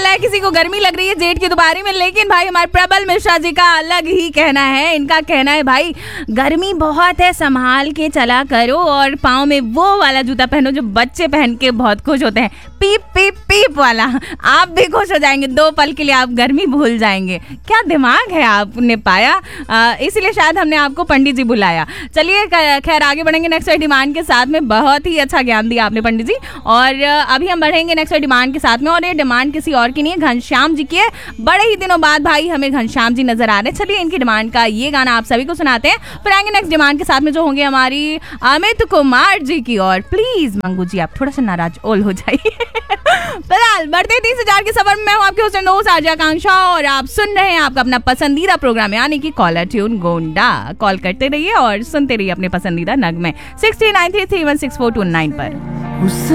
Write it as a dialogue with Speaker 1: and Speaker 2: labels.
Speaker 1: रहा है किसी को गर्मी लग रही है जेठ की दोपहर में, लेकिन भाई हमारे प्रबल मिश्रा जी का अलग ही कहना है। इनका कहना है भाई गर्मी बहुत है, संभाल के चला करो और पाँव में वो वाला जूता पहनो जो बच्चे पहन के बहुत खुश होते हैं, पीप पीप पीप वाला। आप भी खुश हो जाएंगे, 2 पल के लिए आप गर्मी भूल जाएंगे। क्या दिमाग है आपने पाया, इसलिए शायद हमने आपको पंडित जी बुलाया। चलिए खैर आगे बढ़ेंगे नेक्स्ट डिमांड के साथ में। बहुत ही अच्छा ज्ञान दिया आपने पंडित जी। और अभी हम बढ़ेंगे नेक्स्ट डिमांड के साथ में, और ये डिमांड किसी और की नहीं है, घनश्याम जी की है। बड़े ही दिनों बाद भाई हमें घनश्याम जी नजर आ रहे हैं। चलिए इनकी डिमांड का ये गाना आप सभी को सुनाते हैं, फिर आएंगे नेक्स्ट डिमांड के साथ में जो होंगे हमारी अमित कुमार जी की। और प्लीज मंगू जी आप थोड़ा सा नाराज ओल हो जाइए। फिलहाल बढ़ते 30,000 के सफर में मैं हूं आपके होस्ट दोस्त आरजे आकांक्षा, और आप सुन रहे हैं आपका अपना पसंदीदा प्रोग्राम यानी कि कॉलर ट्यून गोंडा। कॉल करते रहिए और सुनते रहिए अपने पसंदीदा नगमे 6933164219 पर।